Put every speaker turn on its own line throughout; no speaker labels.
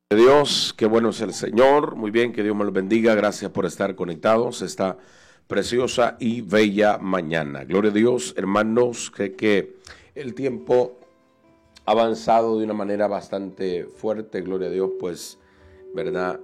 Dios, qué bueno es el Señor. Muy bien, que Dios me los bendiga. Gracias por estar conectados esta preciosa y bella mañana. Gloria a Dios, hermanos, que el tiempo ha avanzado de una manera bastante fuerte. Gloria a Dios, pues, ¿verdad?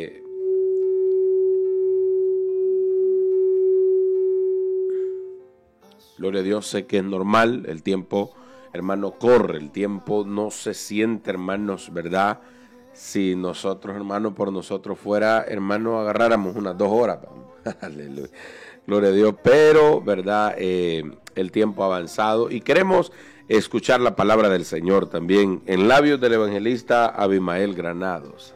Gloria a Dios, sé que es normal. El tiempo, hermano, corre. El tiempo no se siente, hermanos, ¿verdad? Si nosotros, hermano, por nosotros fuera, hermano, agarráramos unas 2 horas. Aleluya. Gloria a Dios. Pero, ¿verdad? El tiempo ha avanzado y queremos escuchar la palabra del Señor también en labios del evangelista Abimael Granados.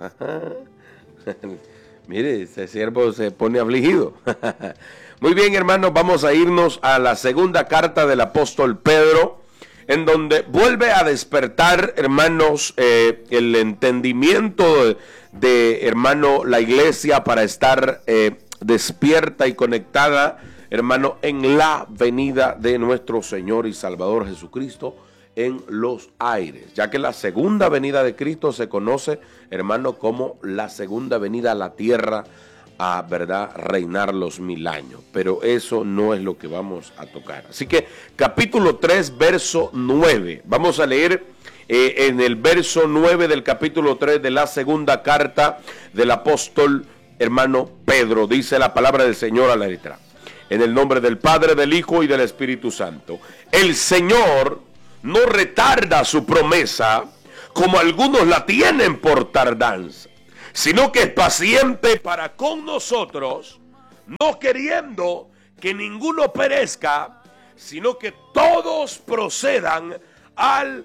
Mire, ese siervo se pone afligido. Muy bien, hermanos, vamos a irnos a la segunda carta del apóstol Pedro, en donde vuelve a despertar, hermanos, el entendimiento de, hermano, la iglesia para estar despierta y conectada, hermano, en la venida de nuestro Señor y Salvador Jesucristo en los aires, ya que la segunda venida de Cristo se conoce, hermano, como la segunda venida a la tierra, a, ¿verdad?, reinar los 1000 años. Pero eso no es lo que vamos a tocar. Así que capítulo 3, verso 9. Vamos a leer en el verso 9 del capítulo 3 de la segunda carta del apóstol, hermano Pedro. Dice la palabra del Señor a la letra. En el nombre del Padre, del Hijo y del Espíritu Santo. El Señor no retarda su promesa, como algunos la tienen por tardanza, sino que es paciente para con nosotros, no queriendo que ninguno perezca, sino que todos procedan al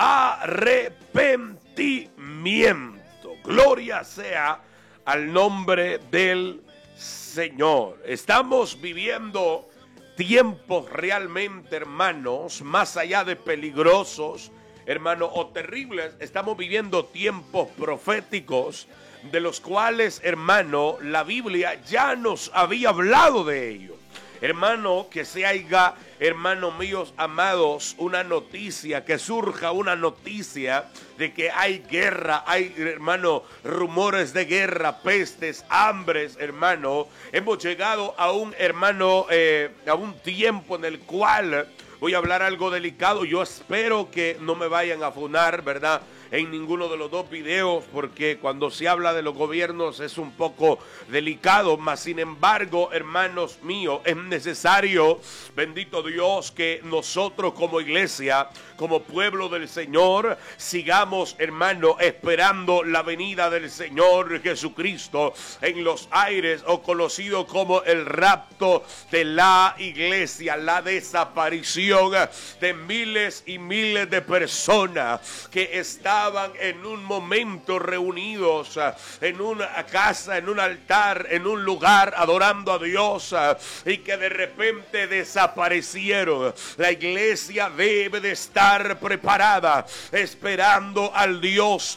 arrepentimiento. Gloria sea al nombre del Señor. Estamos viviendo tiempos realmente, hermanos, más allá de peligrosos, hermanos, o terribles. Estamos viviendo tiempos proféticos, de los cuales, hermano, la Biblia ya nos había hablado de ello. Hermano, que se haya, hermanos míos amados, una noticia, que surja una noticia de que hay guerra, hay, hermano, rumores de guerra, pestes, hambres, hermano. Hemos llegado a un, hermano, a un tiempo en el cual voy a hablar algo delicado. Yo espero que no me vayan a funar, ¿verdad?, en ninguno de los dos videos, porque cuando se habla de los gobiernos es un poco delicado, mas sin embargo, hermanos míos, es necesario, bendito Dios, que nosotros como iglesia, como pueblo del Señor, sigamos, hermano, esperando la venida del Señor Jesucristo en los aires, o conocido como el rapto de la iglesia, la desaparición de miles y miles de personas que estaban en un momento reunidos en una casa, en un altar, en un lugar, adorando a Dios, y que de repente desaparecieron. La iglesia debe de estar preparada, esperando al Dios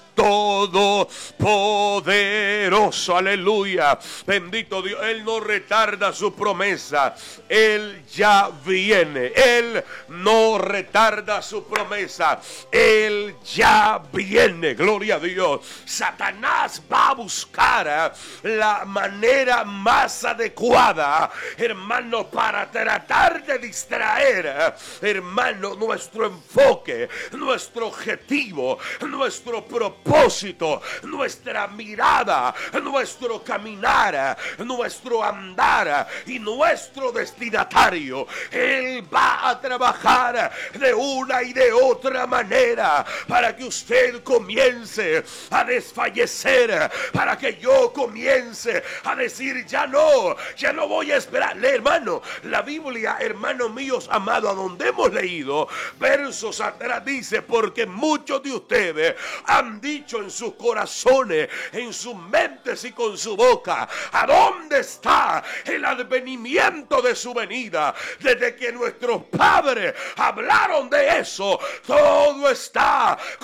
todopoderoso. Aleluya, bendito Dios. Él no retarda su promesa, Él ya viene. Él no retarda su promesa, Él ya viene. Gloria a Dios. Satanás va a buscar la manera más adecuada, hermano, para tratar de distraer, hermano, nuestro enfoque, nuestro objetivo, nuestro propósito, nuestra mirada, nuestro caminar, nuestro andar y nuestro destinatario. Él va a trabajar de una y de otra manera para que usted comience a desfallecer, para que yo comience a decir ya no voy a esperarle, hermano. La Biblia, hermanos míos amados, a donde hemos leído versos atrás, dice: porque muchos de ustedes han dicho en sus corazones, en sus mentes y con su boca, ¿a dónde está el advenimiento de su venida? Desde que nuestros padres hablaron de eso, todo está como está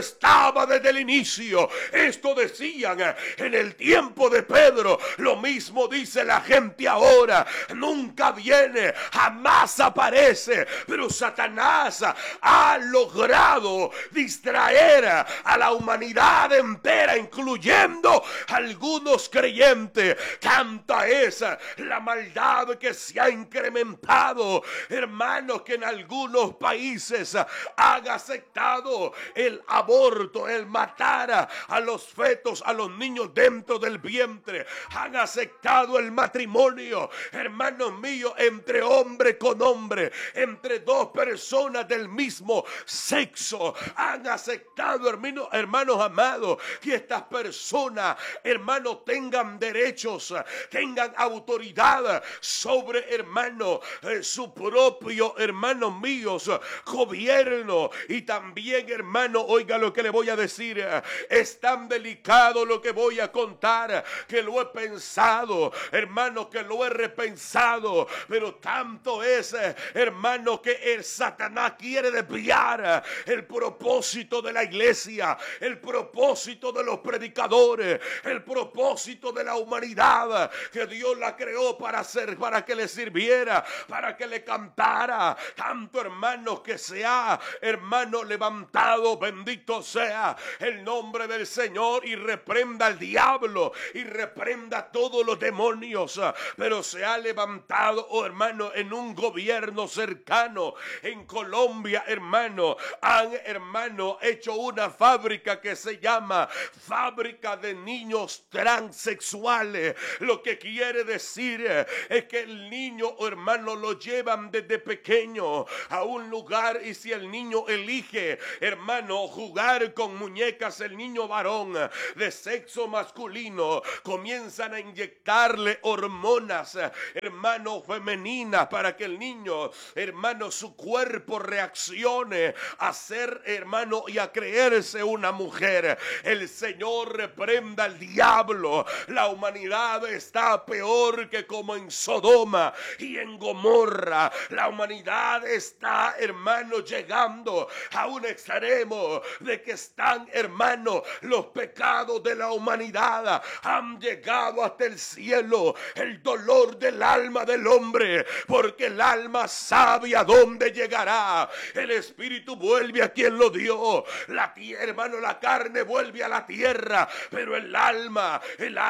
estaba desde el inicio. Esto decían en el tiempo de Pedro. Lo mismo dice la gente ahora. Nunca viene, jamás aparece. Pero Satanás ha logrado distraer a la humanidad entera, incluyendo algunos creyentes. Tanta es la maldad que se ha incrementado, hermanos, que en algunos países han aceptado el aborto, el matar a los fetos, a los niños dentro del vientre. Han aceptado el matrimonio, hermanos míos, entre hombre con hombre, entre dos personas del mismo sexo. Han aceptado, hermanos amados, que estas personas, hermanos, tengan derechos, tengan autoridad sobre, hermanos, su propio, hermanos míos, gobierno. Y también, hermano, oiga lo que le voy a decir. Es tan delicado lo que voy a contar, que lo he pensado, hermano, que lo he repensado. Pero tanto es, hermano, que el Satanás quiere desviar el propósito de la iglesia, el propósito de los predicadores, el propósito de la humanidad, que Dios la creó para que le sirviera, para que le cantara. Tanto, hermano, que se ha, hermano, levantado, bendito sea el nombre del Señor, y reprenda al diablo y reprenda todos los demonios. Pero se ha levantado, oh hermano, en un gobierno cercano en Colombia, hermano, han, hermano, hecho una fábrica que se llama fábrica de niños transexuales. Lo que quiere decir es que el niño, hermano, lo llevan desde pequeño a un lugar, y si el niño elige, hermano, jugar con muñecas, el niño varón de sexo masculino, comienzan a inyectarle hormonas, hermano, femeninas, para que el niño, hermano, su cuerpo reaccione a ser, hermano, y a creerse una mujer. El Señor reprenda al diablo. La humanidad está peor que como en Sodoma y en Gomorra. La humanidad está, hermano, llegando a un extremo de que están, hermano, los pecados de la humanidad han llegado hasta el cielo. El dolor del alma del hombre, porque el alma sabe a dónde llegará. El espíritu vuelve a quien lo dio. La tierra, hermano, la carne vuelve a la tierra, pero el alma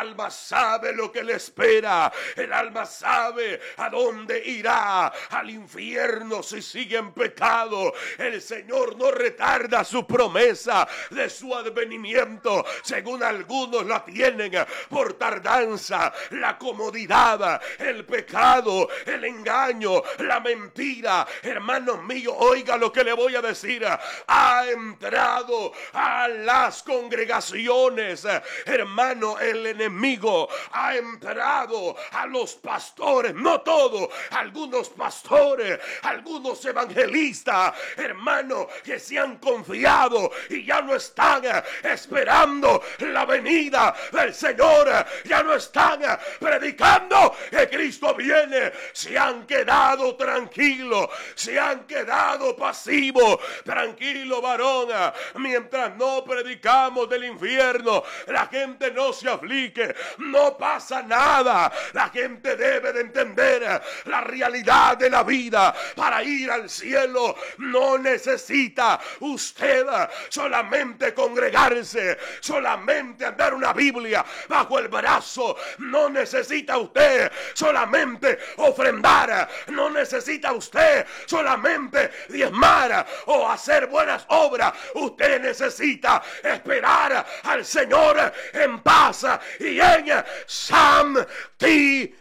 sabe lo que le espera. El alma sabe a dónde irá, al infierno si sigue en pecado. El Señor no retarda su promesa de su advenimiento, según algunos la tienen por tardanza. La comodidad, el pecado, el engaño, la mentira, hermanos míos, oiga lo que le voy a decir, ha entrado a las congregaciones. Hermano, el enemigo ha entrado a los pastores, no todos, algunos pastores, algunos evangelistas, hermano, que se han confiado y ya no están esperando la venida del Señor, ya no están predicando que Cristo viene. Se han quedado tranquilos, se han quedado pasivos. Tranquilo, varón, mientras no predicamos del infierno, la gente no se aflige, no pasa nada. La gente debe de entender la realidad de la vida. Para ir al cielo no necesita usted solamente congregarse, solamente andar una Biblia bajo el brazo. No necesita usted solamente ofrendar, no necesita usted solamente diezmar o hacer buenas obras. Usted necesita esperar al Señor en paz y en santidad.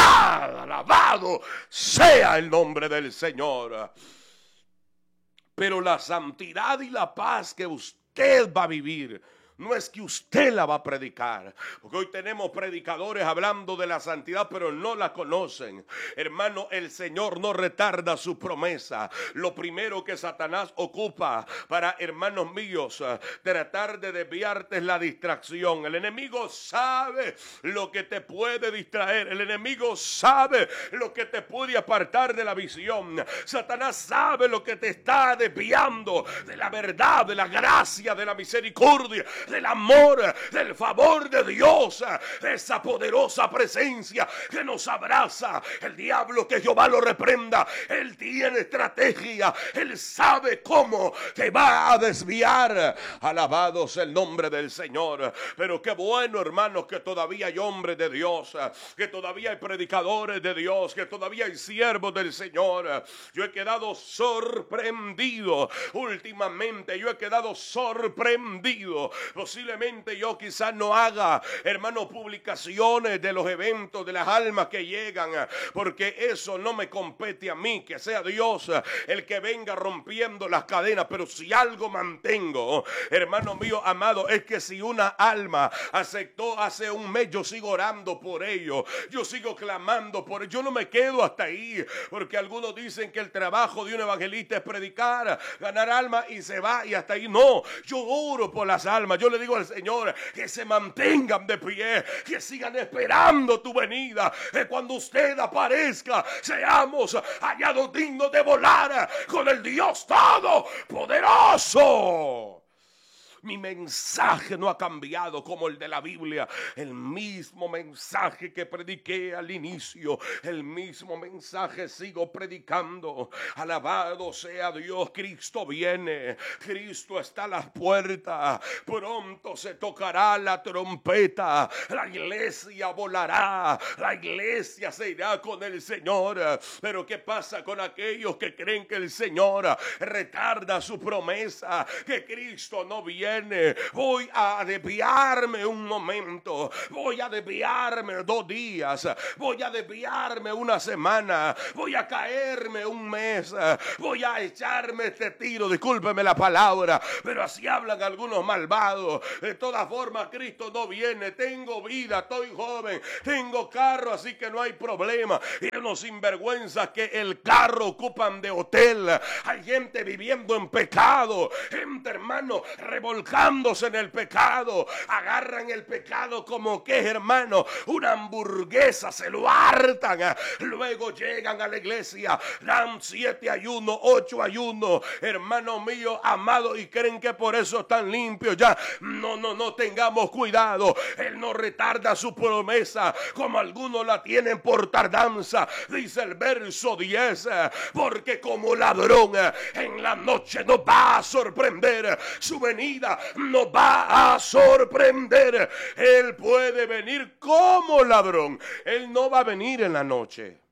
Alabado sea el nombre del Señor. Pero la santidad y la paz que usted va a vivir no es que usted la va a predicar, porque hoy tenemos predicadores hablando de la santidad, pero no la conocen. Hermano, el Señor no retarda su promesa. Lo primero que Satanás ocupa para, hermanos míos, tratar de desviarte es la distracción. El enemigo sabe lo que te puede distraer. El enemigo sabe lo que te puede apartar de la visión. Satanás sabe lo que te está desviando de la verdad, de la gracia, de la misericordia, del amor, del favor de Dios, de esa poderosa presencia que nos abraza. El diablo, que Jehová lo reprenda, él tiene estrategia, él sabe cómo te va a desviar. Alabados el nombre del Señor. Pero qué bueno, hermanos, que todavía hay hombres de Dios, que todavía hay predicadores de Dios, que todavía hay siervos del Señor. Yo he quedado sorprendido últimamente, yo he quedado sorprendido. Posiblemente yo quizás no haga, hermano, publicaciones de los eventos, de las almas que llegan, porque eso no me compete a mí, que sea Dios el que venga rompiendo las cadenas. Pero si algo mantengo, hermano mío amado, es que si una alma aceptó hace un mes, yo sigo orando por ello, yo sigo clamando por ello. Yo no me quedo hasta ahí, porque algunos dicen que el trabajo de un evangelista es predicar, ganar almas y se va, y hasta ahí. No, yo oro por las almas. Yo le digo al Señor que se mantengan de pie, que sigan esperando tu venida, que cuando usted aparezca seamos hallados dignos de volar con el Dios Todopoderoso. Mi mensaje no ha cambiado como el de la Biblia. El mismo mensaje que prediqué al inicio, el mismo mensaje sigo predicando. Alabado sea Dios. Cristo viene, Cristo está a las puertas. Pronto se tocará la trompeta, la iglesia volará, la iglesia se irá con el Señor. Pero ¿qué pasa con aquellos que creen que el Señor retarda su promesa, que Cristo no viene? Voy a desviarme un momento, voy a desviarme 2 días, voy a desviarme una semana, voy a caerme un mes, voy a echarme este tiro, discúlpeme la palabra, pero así hablan algunos malvados. De todas formas, Cristo no viene, tengo vida, estoy joven, tengo carro, así que no hay problema. Y unos sinvergüenzas que el carro ocupan de hotel. Hay gente viviendo en pecado, gente, hermano, revolcándose en el pecado. Agarran el pecado como que es, hermano, una hamburguesa, se lo hartan. Luego llegan a la iglesia, dan 7 ayunos, 8 ayunos, hermano mío amado, y creen que por eso están limpios ya. No tengamos cuidado. Él no retarda su promesa como algunos la tienen por tardanza. Dice el verso 10, porque como ladrón en la noche nos va a sorprender su venida, nos va a sorprender. Él puede venir como ladrón. Él no va a venir en la noche.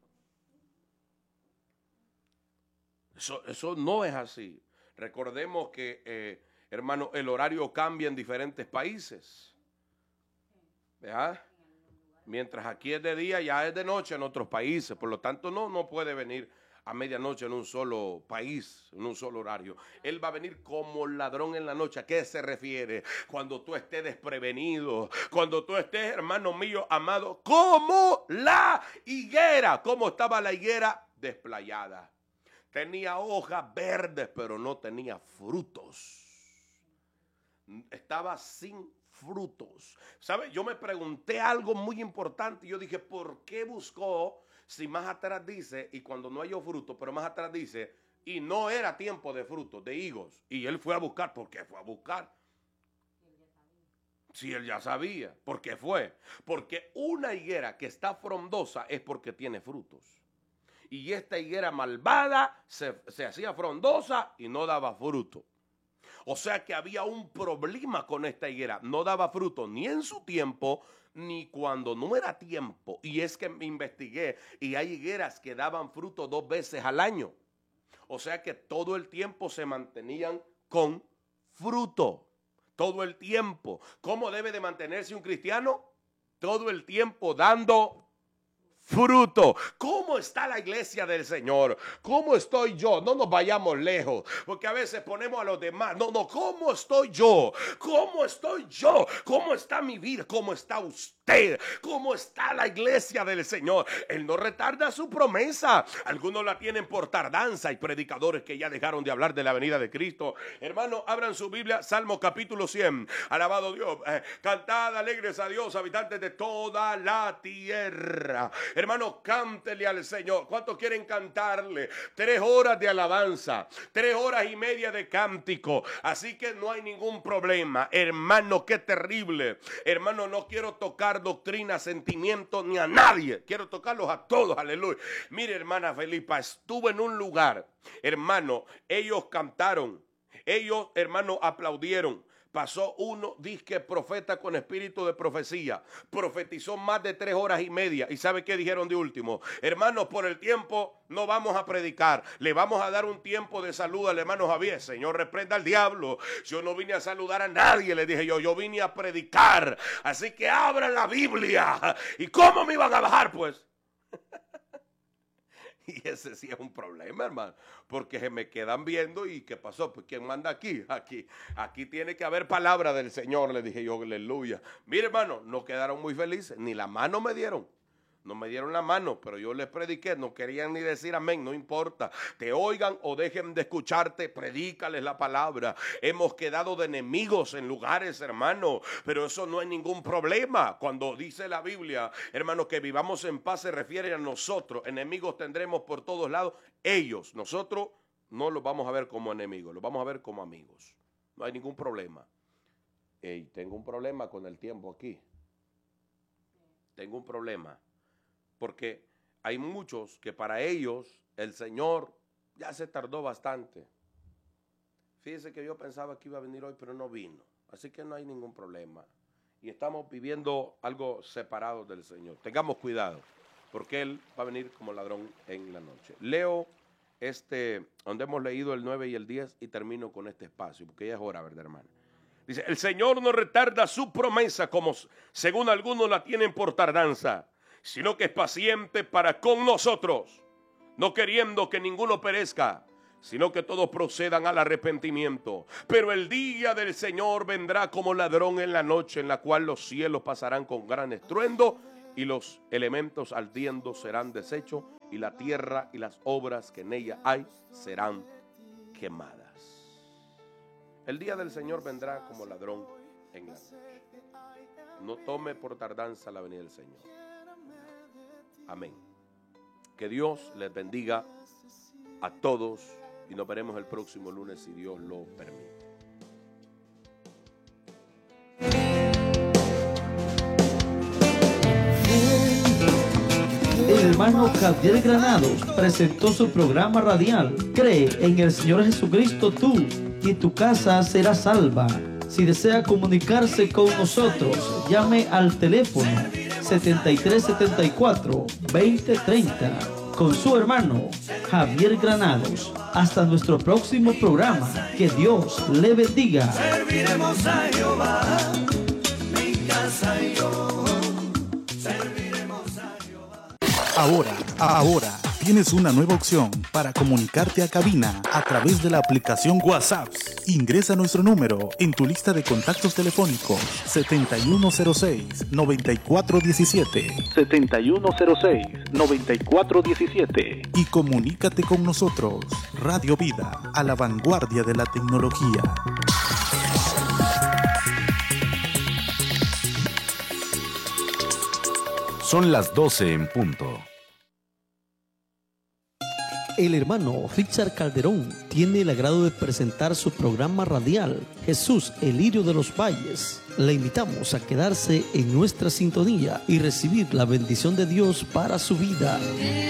Eso no es así. Recordemos que, hermano, el horario cambia en diferentes países. ¿Verdad? Mientras aquí es de día, ya es de noche en otros países. Por lo tanto, no puede venir a medianoche en un solo país, en un solo horario. Él va a venir como ladrón en la noche. ¿A qué se refiere? Cuando tú estés desprevenido, cuando tú estés, hermano mío amado, como la higuera. ¿Cómo estaba la higuera? Desplayada. Tenía hojas verdes, pero no tenía frutos. Estaba sin frutos. ¿Sabe? Yo me pregunté algo muy importante. Yo dije, ¿por qué buscó? Si más atrás dice, y cuando no halló fruto, pero más atrás dice, y no era tiempo de frutos, de higos. Y él fue a buscar. ¿Por qué fue a buscar? Si él ya sabía. ¿Por qué fue? Porque una higuera que está frondosa es porque tiene frutos. Y esta higuera malvada se hacía frondosa y no daba fruto. O sea que había un problema con esta higuera. No daba fruto ni en su tiempo, ni cuando no era tiempo. Y es que me investigué y hay higueras que daban fruto 2 veces al año. O sea que todo el tiempo se mantenían con fruto. Todo el tiempo. ¿Cómo debe de mantenerse un cristiano? Todo el tiempo dando fruto. ¿Cómo está la iglesia del Señor? ¿Cómo estoy yo? No nos vayamos lejos, porque a veces ponemos a los demás. No, ¿cómo estoy yo? ¿Cómo estoy yo? ¿Cómo está mi vida? ¿Cómo está usted? ¿Cómo está la iglesia del Señor? Él no retarda su promesa. Algunos la tienen por tardanza. Hay predicadores que ya dejaron de hablar de la venida de Cristo. Hermano, abran su Biblia, Salmo capítulo 100. Alabado Dios. Cantad alegres a Dios, habitantes de toda la tierra. Hermano, cántele al Señor. ¿Cuántos quieren cantarle? 3 horas de alabanza, 3 horas y media de cántico. Así que no hay ningún problema. Hermano, qué terrible. Hermano, no quiero tocar doctrina, sentimientos ni a nadie. Quiero tocarlos a todos. Aleluya. Mire, hermana Felipa, estuve en un lugar. Hermano, ellos cantaron. Ellos, hermano, aplaudieron. Pasó uno, disque profeta con espíritu de profecía. Profetizó más de 3 horas y media. ¿Y sabe qué dijeron de último? Hermanos, por el tiempo no vamos a predicar. Le vamos a dar un tiempo de salud al hermano Javier. Señor, reprenda al diablo. Yo no vine a saludar a nadie, le dije yo. Yo vine a predicar. Así que abran la Biblia. ¿Y cómo me iban a bajar, pues? Y ese sí es un problema, hermano, porque se me quedan viendo y ¿qué pasó? Pues ¿quién manda aquí? Aquí tiene que haber palabra del Señor, le dije yo, aleluya. Mire, hermano, no quedaron muy felices, ni la mano me dieron. No me dieron la mano, pero yo les prediqué, no querían ni decir amén, no importa. Te oigan o dejen de escucharte, predícales la palabra. Hemos quedado de enemigos en lugares, hermano, pero eso no es ningún problema. Cuando dice la Biblia, hermano, que vivamos en paz, se refiere a nosotros. Enemigos tendremos por todos lados. Ellos, nosotros no los vamos a ver como enemigos, los vamos a ver como amigos. No hay ningún problema. Tengo un problema con el tiempo aquí. Tengo un problema. Porque hay muchos que para ellos el Señor ya se tardó bastante. Fíjese que yo pensaba que iba a venir hoy, pero no vino. Así que no hay ningún problema. Y estamos viviendo algo separado del Señor. Tengamos cuidado, porque Él va a venir como ladrón en la noche. Leo donde hemos leído el 9 y el 10 y termino con este espacio, porque ya es hora, ¿verdad, hermano? Dice, el Señor no retarda su promesa como según algunos la tienen por tardanza, sino que es paciente para con nosotros, no queriendo que ninguno perezca, sino que todos procedan al arrepentimiento. Pero el día del Señor vendrá como ladrón en la noche, en la cual los cielos pasarán con gran estruendo y los elementos ardiendo serán deshechos y la tierra y las obras que en ella hay serán quemadas. El día del Señor vendrá como ladrón en la noche. No tome por tardanza la venida del Señor. Amén. Que Dios les bendiga a todos y nos veremos el próximo lunes si Dios lo permite.
El hermano Javier Granados presentó su programa radial Cree en el Señor Jesucristo tú y tu casa será salva. Si desea comunicarse con nosotros, llame al teléfono 7374-2030 con su hermano Javier Granados. Hasta nuestro próximo programa. Que Dios le bendiga.
Serviremos a Jehová, mi casa y yo. Serviremos a Jehová.
Ahora tienes una nueva opción para comunicarte a cabina a través de la aplicación WhatsApp. Ingresa nuestro número en tu lista de contactos telefónicos 7106-9417 7106-9417 y comunícate con nosotros. Radio Vida, a la vanguardia de la tecnología.
Son las 12 en punto.
El hermano Richard Calderón tiene el agrado de presentar su programa radial Jesús, el lirio de los valles. Le invitamos a quedarse en nuestra sintonía y recibir la bendición de Dios para su vida.